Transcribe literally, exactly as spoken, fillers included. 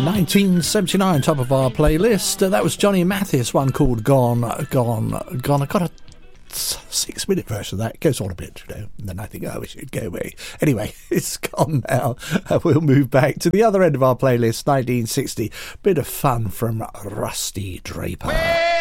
nineteen seventy-nine, top of our playlist. Uh, that was Johnny Mathis, one called Gone, Gone, Gone. I got a six minute version of that. It goes on a bit, you know, and then I think, oh, it should go away. Anyway, it's gone now. Uh, we'll move back to the other end of our playlist, nineteen sixty. Bit of fun from Rusty Draper.